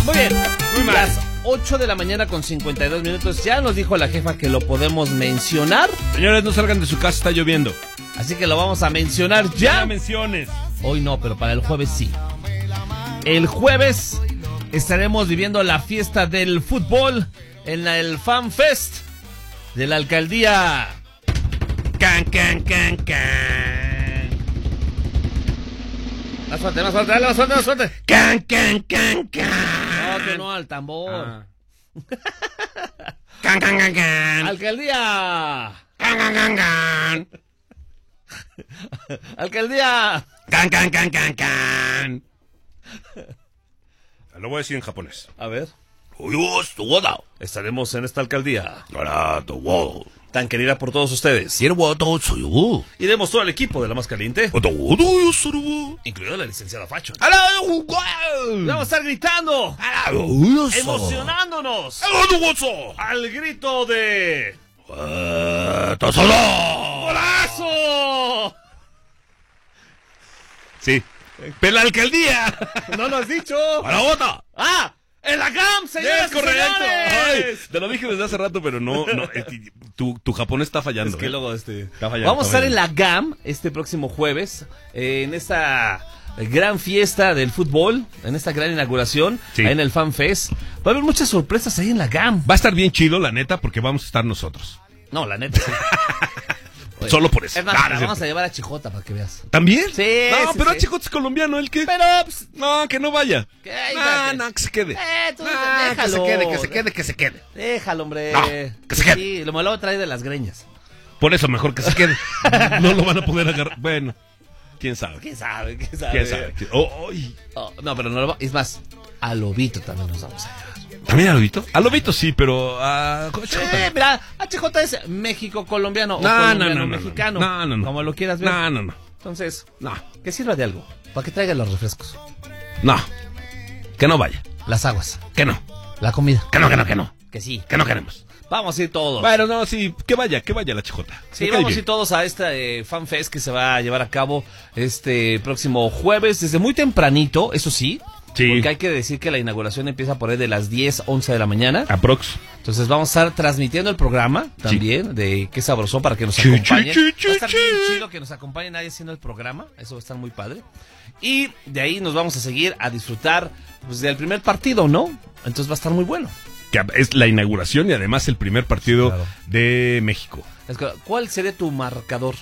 Muy bien. Muy mal. Las 8 de la mañana con 52 minutos. Ya nos dijo la jefa que lo podemos mencionar. Señores, no salgan de su casa, está lloviendo. Así que lo vamos a mencionar ya. No menciones. Hoy no, pero para el jueves sí. El jueves estaremos viviendo la fiesta del fútbol en el Fan Fest de la alcaldía. Can. Más fuerte, más fuerte, dale, más fuerte, más fuerte. Can. No, que no, al tambor. Can. Alcaldía. Can. Alcaldía. Can. Lo voy a decir en japonés. A ver. Estaremos en esta alcaldía tan querida por todos ustedes. Iremos todo el equipo de La Más Caliente, incluido la licenciada Facho. Vamos a estar gritando, emocionándonos al grito de ¡Golazo! Sí. ¡Pero la alcaldía! ¡No lo has dicho! ¡Para bota! ¡Ah! ¡En la GAM, señores! ¡Es correcto! Señores! Ay, te lo dije desde hace rato, pero no tu japonés está fallando. Es que luego está fallando. Vamos a estar en la GAM este próximo jueves, en esta gran fiesta del fútbol, en esta gran inauguración, Sí. ahí en el Fan Fest. Va a haber muchas sorpresas ahí en la GAM. Va a estar bien chido, la neta, porque vamos a estar nosotros. No, la neta, sí. Oye, Solo por eso. Es más, Ah, no la es vamos cierto. a llevar a Chijota para que veas. ¿También? Sí, No, sí, pero sí. Chicote es colombiano, ¿el qué? Pero, pues, No, que no vaya. ¿qué? No, que se quede. Tú No, déjalo. que se quede. Déjalo, hombre. No, que se quede. Sí, lo malo trae de las greñas. Por eso mejor que se quede. No lo van a poder agarrar. Bueno, quién sabe. ¿Quién sabe? ¿Quién sabe? ¿Quién sabe? Ay. Oh, no, pero no lo va... Es más, a Lobito también nos vamos a llevar. ¿También a Lobito? A Lobito sí, pero a Chijota. Mira, HJ es México-colombiano o No, colombiano-mexicano. no. Como lo quieras ver. No. Entonces, No. que sirva de algo. Para que traiga los refrescos, No. Que no vaya. las aguas, Que no. la comida. Que no. Que sí. Que no queremos. Vamos a ir todos. Bueno, no, sí. Que vaya la Chijota. Sí, Me cae vamos a bien. ir todos a este Fan Fest que se va a llevar a cabo este próximo jueves, desde muy tempranito, eso sí. Sí. Porque hay que decir que la inauguración empieza por ahí de las 10, 11 de la mañana. Aprox. Entonces vamos a estar transmitiendo el programa también de Qué Sabroso para que nos Chi, acompañen. chi, chi, Va a estar chi. bien chido que nos acompañe nadie haciendo el programa. Eso va a estar muy padre. Y de ahí nos vamos a seguir a disfrutar pues, del primer partido, ¿no? Entonces va a estar muy bueno. Que es la inauguración y además el primer partido Claro. de México. ¿Cuál sería tu marcador?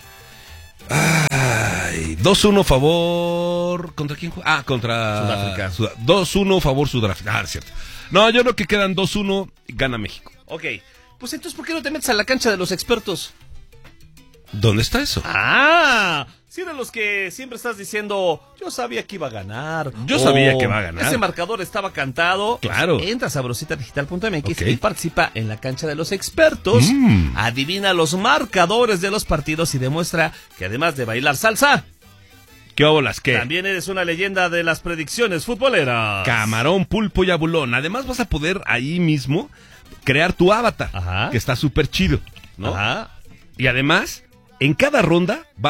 Ay, 2-1 favor. ¿Contra quién juega? Ah, contra Sudáfrica. 2-1 favor Sudáfrica. Ah, es cierto. No, yo creo que quedan 2-1 y gana México. Ok. Pues entonces, ¿por qué no te metes a la cancha de los expertos? ¿Dónde está eso? Ah, si eres los que siempre estás diciendo, yo sabía que iba a ganar. Yo sabía que va a ganar. Ese marcador estaba cantado. Claro. Entra a sabrositadigital.mx Ok. y participa en la cancha de los expertos. Adivina los marcadores de los partidos y demuestra que además de bailar salsa, ¿Qué obolas? ¿Qué? también eres una leyenda de las predicciones futboleras. Camarón, pulpo y abulón. Además vas a poder ahí mismo crear tu avatar. Ajá. Que está súper chido, ¿no? Ajá. Y además, en cada ronda va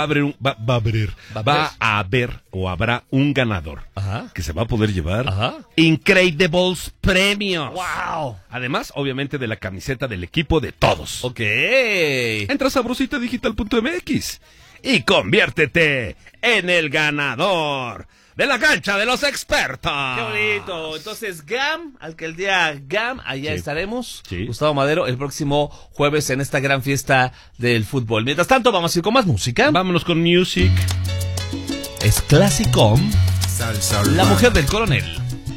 a haber o habrá un ganador. Ajá. Que se va a poder llevar Ajá. Incredibles premios. ¡Wow! Además, obviamente, de la camiseta del equipo de todos. Ok. Entra a sabrositadigital.mx y conviértete en el ganador de la cancha de los expertos. ¡Qué bonito! Entonces, GAM, alcaldía GAM, allá Sí. estaremos. Sí. Gustavo Madero, el próximo jueves en esta gran fiesta del fútbol. Mientras tanto, vamos a ir con más música. Vámonos con music. Es Clasicom, la mujer del coronel.